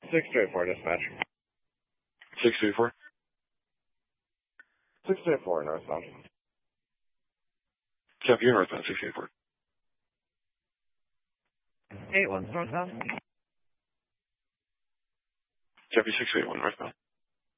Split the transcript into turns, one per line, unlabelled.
634 dispatch.
634?
634 northbound.
Copy, you're northbound, 634.
81 northbound.
Copy, 681 northbound.